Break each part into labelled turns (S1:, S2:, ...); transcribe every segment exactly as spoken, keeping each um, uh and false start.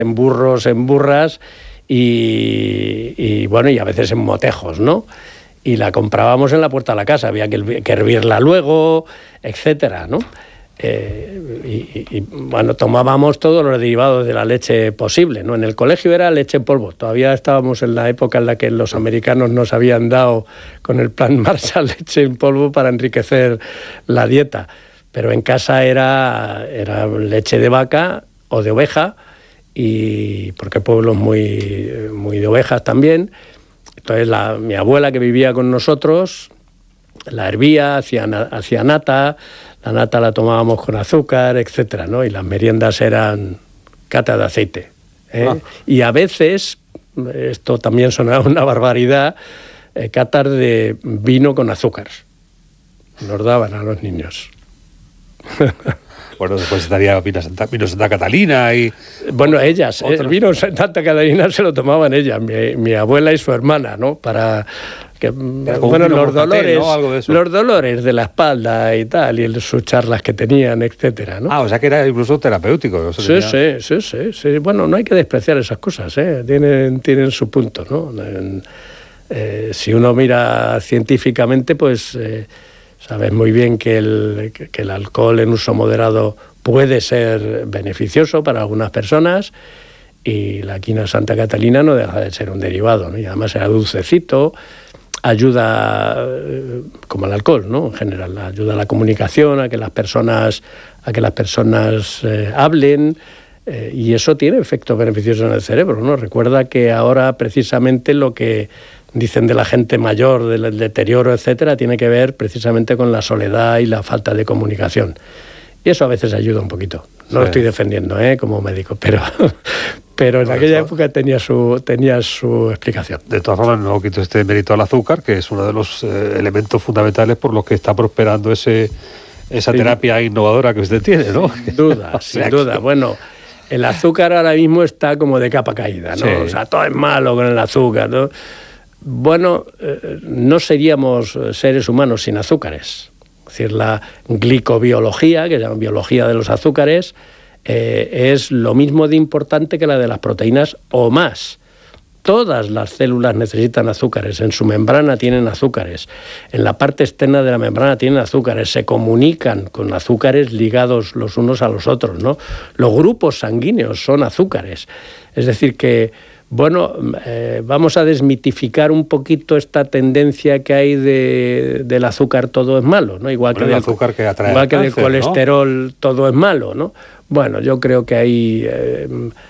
S1: en burros, en burras y, y bueno, y a veces en motejos, ¿no? Y la comprábamos en la puerta de la casa, había que, que hervirla luego, etcétera, ¿no? Eh, y, y bueno, tomábamos todos los derivados de la leche posible, ¿no? En el colegio era leche en polvo, todavía estábamos en la época en la que los americanos nos habían dado con el plan Marshall leche en polvo para enriquecer la dieta, pero en casa era, era leche de vaca o de oveja, y porque el pueblo es muy, muy de ovejas también. Entonces la, mi abuela, que vivía con nosotros, la hervía, hacía, hacía nata, la nata la tomábamos con azúcar, etcétera, ¿no? Y las meriendas eran cata de aceite, ¿eh? Ah. Y a veces, esto también sonaba una barbaridad, eh, catas de vino con azúcar. Nos daban a los niños.
S2: Bueno, después estaría vino Santa, vino Santa Catalina y...
S1: Bueno, ellas, el vino Santa Catalina se lo tomaban ellas, mi, mi abuela y su hermana, ¿no? Para que, bueno, los dolores, ¿no? Algo de eso. Los dolores de la espalda y tal, y sus charlas que tenían, etcétera, ¿no?
S2: Ah, o sea que era incluso terapéutico. O sea,
S1: sí,
S2: tenía...
S1: sí, sí, sí, sí. Bueno, no hay que despreciar esas cosas, ¿eh? Tienen, tienen su punto, ¿no? En, eh, si uno mira científicamente, pues... Eh, sabes muy bien que el, que el alcohol en uso moderado puede ser beneficioso para algunas personas, y la quina Santa Catalina no deja de ser un derivado, ¿no? Y además era dulcecito, ayuda, como el alcohol, ¿no? En general, ayuda a la comunicación, a que las personas, a que las personas eh, hablen, eh, y eso tiene efectos beneficiosos en el cerebro, ¿no? Recuerda que ahora precisamente lo que dicen de la gente mayor, del deterioro, etcétera, tiene que ver precisamente con la soledad y la falta de comunicación. Y eso a veces ayuda un poquito. No sí. Lo estoy defendiendo, ¿eh? Como médico, pero, pero en no, aquella época tenía su, tenía su explicación.
S2: De todas formas, no quito este mérito al azúcar, que es uno de los eh, elementos fundamentales por los que está prosperando ese, esa sí. terapia innovadora que usted tiene, ¿no?
S1: Sin duda, sin duda. Bueno, el azúcar ahora mismo está como de capa caída, ¿no? Sí. O sea, todo es malo con el azúcar, ¿no? Bueno, eh, no seríamos seres humanos sin azúcares. Es decir, la glicobiología, que se llama biología de los azúcares, eh, es lo mismo de importante que la de las proteínas o más. Todas las células necesitan azúcares, en su membrana tienen azúcares, en la parte externa de la membrana tienen azúcares, se comunican con azúcares ligados los unos a los otros, ¿no? Los grupos sanguíneos son azúcares. Es decir que, bueno, eh, vamos a desmitificar un poquito esta tendencia que hay de, del azúcar todo es malo, ¿no? Igual
S2: bueno,
S1: que, del,
S2: azúcar que, atrae
S1: igual que
S2: cáncer,
S1: del colesterol, ¿no? Todo es malo, ¿no? Bueno, yo creo que hay, eh,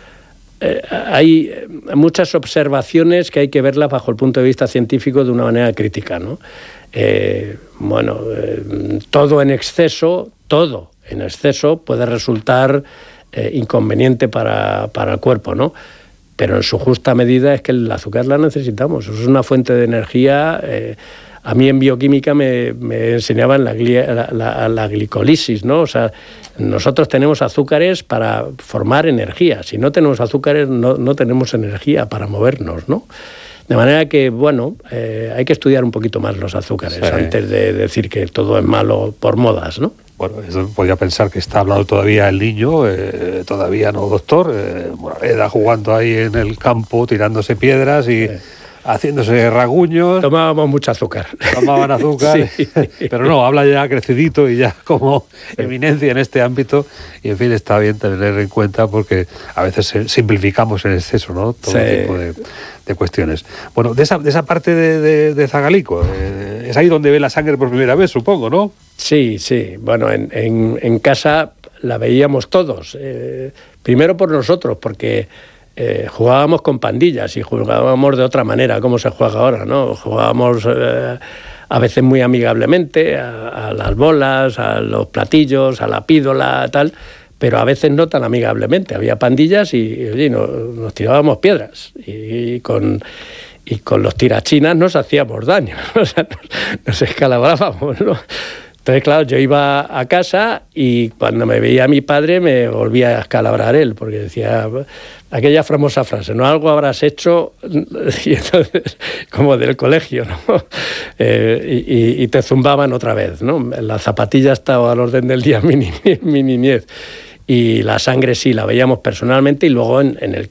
S1: eh, hay muchas observaciones que hay que verlas bajo el punto de vista científico de una manera crítica, ¿no? Eh, bueno, eh, todo en exceso, todo en exceso puede resultar eh, inconveniente para, para el cuerpo, ¿no? Pero en su justa medida es que el azúcar la necesitamos. Eso es una fuente de energía. Eh, a mí en bioquímica me, me enseñaban la, la, la, la glicólisis, ¿no? O sea, nosotros tenemos azúcares para formar energía. Si no tenemos azúcares, no, no tenemos energía para movernos, ¿no? De manera que, bueno, eh, hay que estudiar un poquito más los azúcares sí. antes de decir que todo es malo por modas, ¿no?
S2: Bueno, eso podría pensar que está hablando todavía el niño, eh, todavía no doctor, eh, Moraleda jugando ahí en el campo, tirándose piedras y sí. haciéndose raguños.
S1: Tomábamos mucho azúcar.
S2: Tomaban azúcar, sí. Pero no, habla ya crecidito y ya como sí. eminencia en este ámbito, y en fin, está bien tener en cuenta porque a veces simplificamos en exceso, ¿no? Todo sí. tipo de, de cuestiones. Bueno, de esa, de esa parte de, de, de Zagalico, eh, es ahí donde ve la sangre por primera vez, supongo, ¿no?
S1: Sí, sí. Bueno, en, en, en casa la veíamos todos. Eh, primero por nosotros, porque eh, jugábamos con pandillas y jugábamos de otra manera, como se juega ahora, ¿no? Jugábamos eh, a veces muy amigablemente a, a las bolas, a los platillos, a la pídola, tal, pero a veces no tan amigablemente. Había pandillas y, y nos, nos tirábamos piedras y, y con... y con los tirachinas nos hacíamos daño, o sea, nos, nos escalabrábamos, ¿no? Entonces, claro, yo iba a casa y cuando me veía mi padre me volvía a escalabrar él, porque decía aquella famosa frase, no algo habrás hecho, y entonces, como del colegio, ¿no? Eh, y, y te zumbaban otra vez, ¿no? La zapatilla estaba al orden del día, mi niñez. Mi niñez. y la sangre sí la veíamos personalmente y luego en, en, el,